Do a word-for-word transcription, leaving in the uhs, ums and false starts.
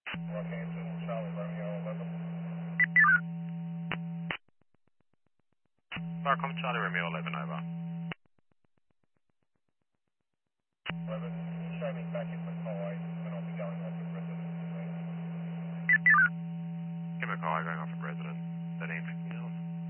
Rockhampton, Charlie Romeo eleven. Barcom Charlie Romeo eleven over. eleven, show me back in Mackay, and I'll be going off with residents. Kim Mackay going off at resident, thirteen fifty.